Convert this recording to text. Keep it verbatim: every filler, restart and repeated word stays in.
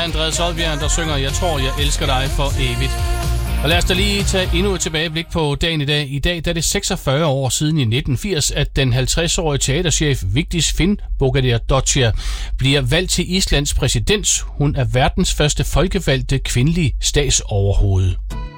Andreas Odbjerg, der synger Jeg tror, jeg elsker dig for evigt. Og lad os da lige tage endnu et tilbageblik på dagen i dag. I dag der er det seksogfyrre år siden i nitten firs, at den halvtreds-årige teaterchef Vigdis Finnbogadottir bliver valgt til Islands præsident. Hun er verdens første folkevalgte kvindelige statsoverhoved.